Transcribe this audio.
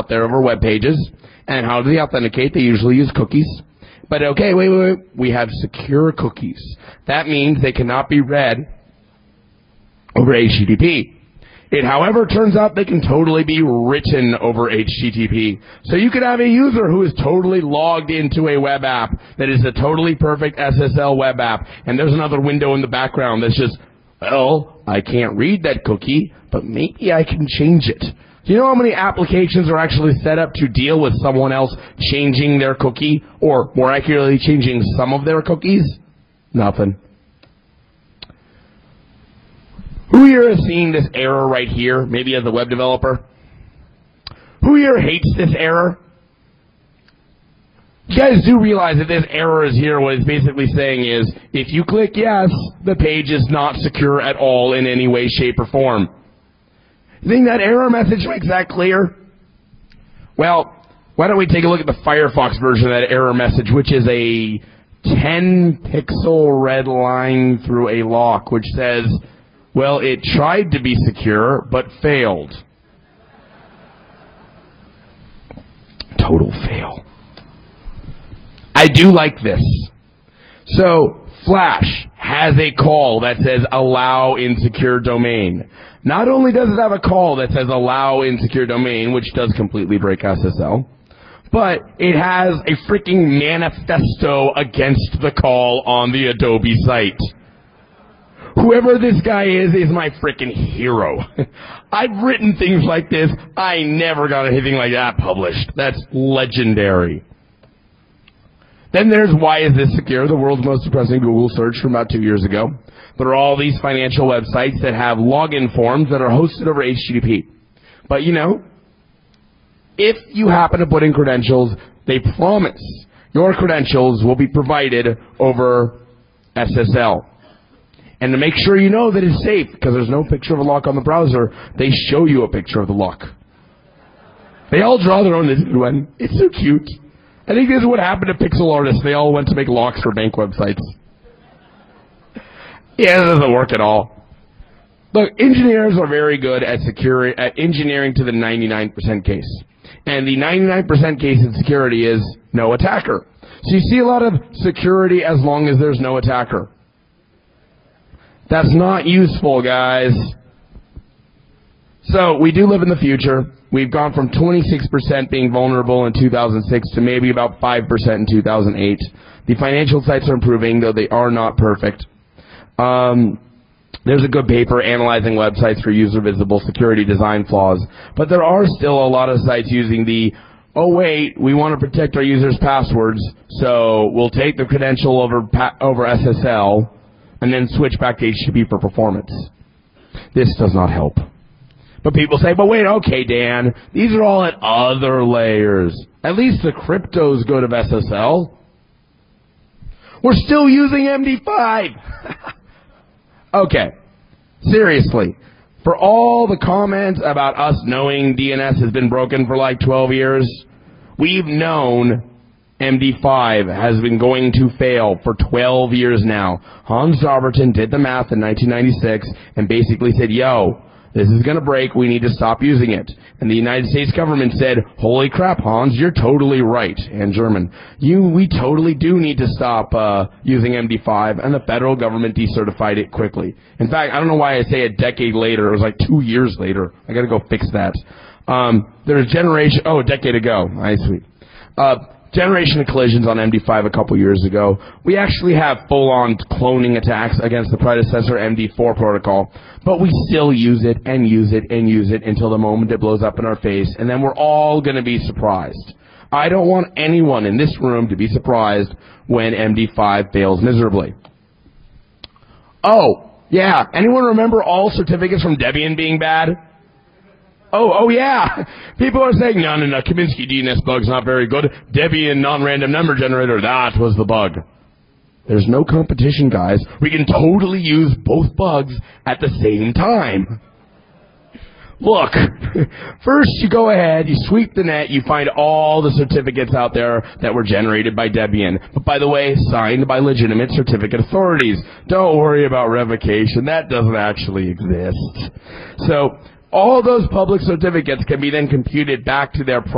out there over web pages. And how do they authenticate? They usually use cookies. But okay, wait. We have secure cookies. That means they cannot be read over HTTP. It, however, turns out they can totally be written over HTTP. So you could have a user who is totally logged into a web app that is a totally perfect SSL web app, and there's another window in the background that's just, well, I can't read that cookie, but maybe I can change it. Do you know how many applications are actually set up to deal with someone else changing their cookie, or more accurately, changing some of their cookies? Nothing. Who here has seen this error right here, maybe as a web developer? Who here hates this error? You guys do realize that this error is here. What it's basically saying is, if you click yes, the page is not secure at all in any way, shape, or form. You think that error message makes that clear? Well, why don't we take a look at the Firefox version of that error message, which is a 10-pixel red line through a lock, which says, well, it tried to be secure, but failed. Total fail. I do like this. So, Flash has a call that says allow insecure domain. Not only does it have a call that says allow insecure domain, which does completely break SSL, but it has a freaking manifesto against the call on the Adobe site. Whoever this guy is my freaking hero. I've written things like this. I never got anything like that published. That's legendary. Then there's Why Is This Secure, the world's most depressing Google search from about 2 years ago. There are all these financial websites that have login forms that are hosted over HTTP. But you know, if you happen to put in credentials, they promise your credentials will be provided over SSL. And to make sure you know that it's safe, because there's no picture of a lock on the browser, they show you a picture of the lock. They all draw their own one. It's so cute. I think this is what happened to pixel artists. They all went to make locks for bank websites. Yeah, it doesn't work at all. Look, engineers are very good at engineering to the 99% case. And the 99% case in security is no attacker. So you see a lot of security as long as there's no attacker. That's not useful, guys. So we do live in the future. We've gone from 26% being vulnerable in 2006 to maybe about 5% in 2008. The financial sites are improving, though they are not perfect. There's a good paper analyzing websites for user-visible security design flaws. But there are still a lot of sites using the, oh wait, we want to protect our users' passwords, so we'll take the credential over SSL and then switch back to HTTP for performance. This does not help. But people say, but wait, okay, Dan, these are all at other layers. At least the crypto's good of SSL. We're still using MD5. Okay, seriously, for all the comments about us knowing DNS has been broken for like 12 years, we've known MD5 has been going to fail for 12 years now. Hans Dobbertin did the math in 1996 and basically said, yo, this is going to break, we need to stop using it. And the United States government said, holy crap, Hans, you're totally right. And German, we totally do need to stop using MD5, and the federal government decertified it quickly. In fact, I don't know why I say a decade later, it was like 2 years later. I got to go fix that. There's a decade ago. Nice, sweet. Generation of collisions on MD5 a couple years ago. We actually have full-on cloning attacks against the predecessor MD4 protocol, but we still use it and use it and use it until the moment it blows up in our face, and then we're all going to be surprised. I don't want anyone in this room to be surprised when MD5 fails miserably. Oh, yeah. Anyone remember all certificates from Debian being bad? Oh, yeah. People are saying, no, Kaminsky DNS bug's not very good. Debian non-random number generator, that was the bug. There's no competition, guys. We can totally use both bugs at the same time. Look, first you go ahead, you sweep the net, you find all the certificates out there that were generated by Debian. But by the way, signed by legitimate certificate authorities. Don't worry about revocation. That doesn't actually exist. So all those public certificates can be then computed back to their